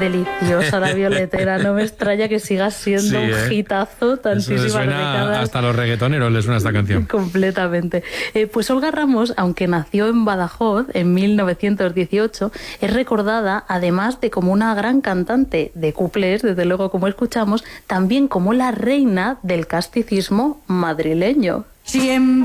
deliciosa la violetera, no me extraña que siga siendo un hitazo tantísimas décadas. Hasta a los reggaetoneros les suena esta canción. Completamente. Pues Olga Ramos, aunque nació en Badajoz en 1918, es recordada, además de como una gran cantante de cuplés, desde luego como escuchamos, también como la reina del casticismo madrileño. Siempre